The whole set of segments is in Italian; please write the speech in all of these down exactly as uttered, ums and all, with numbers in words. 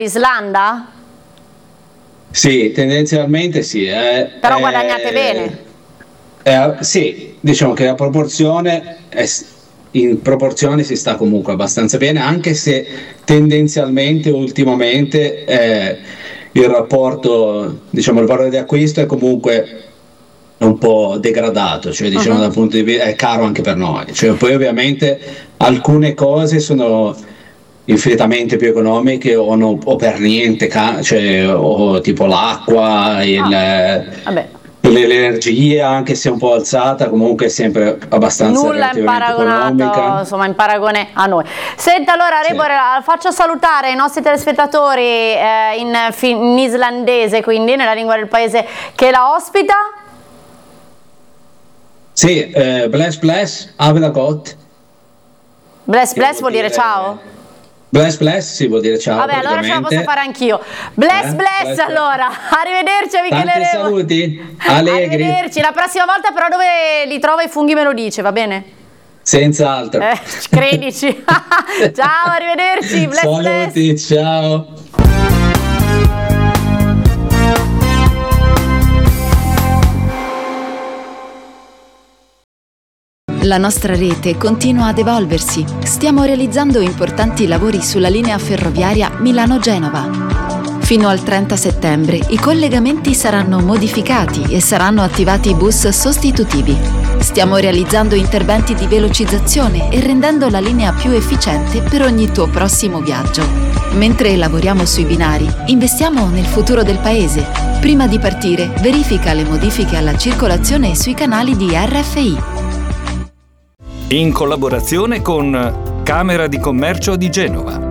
Islanda? Sì, tendenzialmente sì. Eh, Però eh, guadagnate bene. Eh, sì, diciamo che la proporzione è, in proporzione si sta comunque abbastanza bene, anche se tendenzialmente ultimamente eh, il rapporto, diciamo il valore di acquisto è comunque un po' degradato, cioè diciamo Uh-huh. dal punto di vista è caro anche per noi, cioè, poi ovviamente alcune cose sono infinitamente più economiche o, non, o per niente, ca- cioè, o tipo l'acqua, il, Ah, vabbè. l'energia, anche se è un po' alzata, comunque è sempre abbastanza Nulla in relativamente paragonato, economica. insomma, in paragone a noi. Senta, allora, Sì. Rebore, faccio salutare i nostri telespettatori eh, in, in islandese, quindi nella lingua del paese che la ospita. Sì, eh, bless bless, avela got. Bless Che bless vuol vuol dire dire- ciao? Bless bless, sì, vuol dire ciao. Vabbè, allora ce la praticamente. posso fare anch'io. Bless Eh? bless, Bless, allora. Arrivederci a Michele Tanti Rebore. saluti, allegri, Arrivederci. La prossima volta però dove li trova i funghi me lo dice, va bene? senz'altro. Eh, credici. Ciao, arrivederci. Bless Saluti, bless. ciao. La nostra rete continua ad evolversi. Stiamo realizzando importanti lavori sulla linea ferroviaria Milano-Genova. Fino al trenta settembre i collegamenti saranno modificati e saranno attivati bus sostitutivi. Stiamo realizzando interventi di velocizzazione e rendendo la linea più efficiente per ogni tuo prossimo viaggio. Mentre lavoriamo sui binari, investiamo nel futuro del paese. Prima di partire, verifica le modifiche alla circolazione sui canali di R F I. In collaborazione con Camera di Commercio di Genova.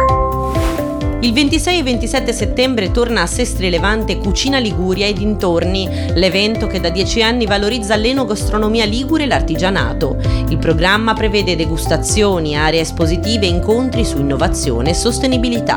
Il ventisei e ventisette settembre torna a Sestri Levante Cucina Liguria e dintorni, l'evento che da dieci anni valorizza l'enogastronomia ligure e l'artigianato. Il programma prevede degustazioni, aree espositive e incontri su innovazione e sostenibilità.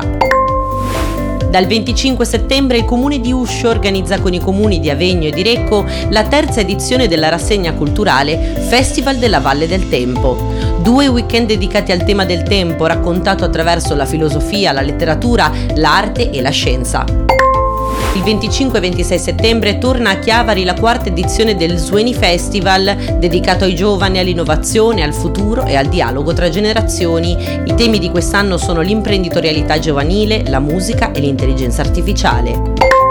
Dal venticinque settembre il Comune di Uscio organizza con i comuni di Avegno e di Recco la terza edizione della rassegna culturale Festival della Valle del Tempo. Due weekend dedicati al tema del tempo, raccontato attraverso la filosofia, la letteratura, l'arte e la scienza. Il venticinque e ventisei settembre torna a Chiavari la quarta edizione del Sueni Festival, dedicato ai giovani, all'innovazione, al futuro e al dialogo tra generazioni. I temi di quest'anno sono l'imprenditorialità giovanile, la musica e l'intelligenza artificiale.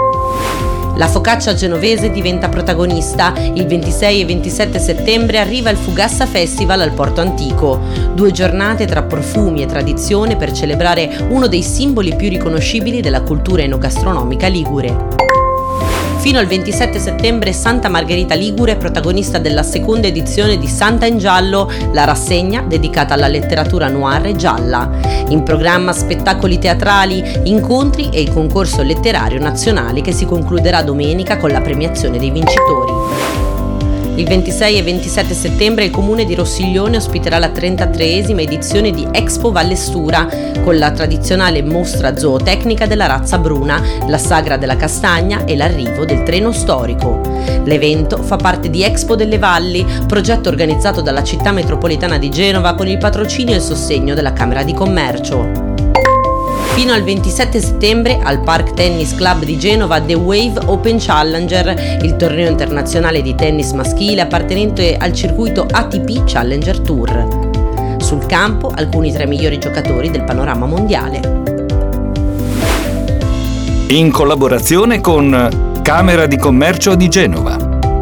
La focaccia genovese diventa protagonista. Il ventisei e ventisette settembre arriva il Fugassa Festival al Porto Antico. Due giornate tra profumi e tradizione per celebrare uno dei simboli più riconoscibili della cultura enogastronomica ligure. Fino al ventisette settembre Santa Margherita Ligure è protagonista della seconda edizione di Santa in Giallo, la rassegna dedicata alla letteratura noir e gialla. In programma spettacoli teatrali, incontri e il concorso letterario nazionale che si concluderà domenica con la premiazione dei vincitori. Il ventisei e ventisette settembre il Comune di Rossiglione ospiterà la trentatreesima edizione di Expo Vallestura, con la tradizionale mostra zootecnica della razza bruna, la sagra della castagna e l'arrivo del treno storico. L'evento fa parte di Expo delle Valli, progetto organizzato dalla città metropolitana di Genova con il patrocinio e il sostegno della Camera di Commercio. Fino al ventisette settembre al Park Tennis Club di Genova The Wave Open Challenger, il torneo internazionale di tennis maschile appartenente al circuito A T P Challenger Tour. Sul campo alcuni tra i migliori giocatori del panorama mondiale. In collaborazione con Camera di Commercio di Genova.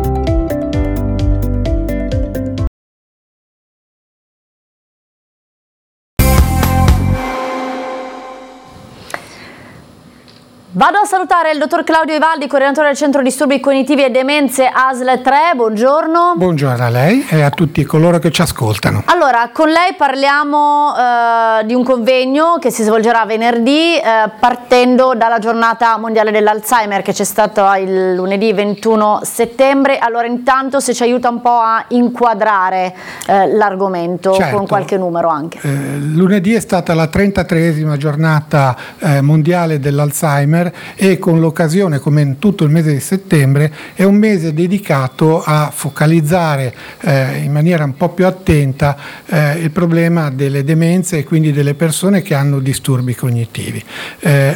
Vado a salutare il dottor Claudio Ivaldi, coordinatore del Centro Disturbi Cognitivi e Demenze A S L tre, buongiorno. Buongiorno a lei e a tutti coloro che ci ascoltano. Allora, con lei parliamo eh, di un convegno che si svolgerà venerdì eh, partendo dalla giornata mondiale dell'Alzheimer che c'è stata il lunedì ventuno settembre. Allora, intanto se ci aiuta un po' a inquadrare eh, l'argomento, certo, con qualche numero anche. Eh, lunedì è stata la trentatreesima giornata eh, mondiale dell'Alzheimer e con l'occasione, come in tutto il mese di settembre, è un mese dedicato a focalizzare eh, in maniera un po' più attenta eh, il problema delle demenze e quindi delle persone che hanno disturbi cognitivi. Eh,